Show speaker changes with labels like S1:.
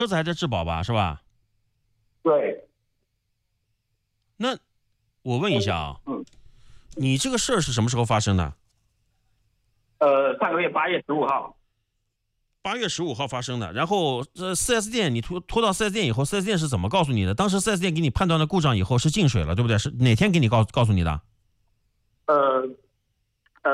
S1: 车子还在质保吧，是吧？
S2: 对。
S1: 那我问一下啊，
S2: 嗯。
S1: 你这个事儿是什么时候发生的
S2: 上个月8月15号。
S1: 8月15号发生的。然后4S 店你拖到 4S 店以后，4S 店是怎么告诉你的？当时 4S 店给你判断了故障以后是进水了，对不对？是哪天给你告诉你的？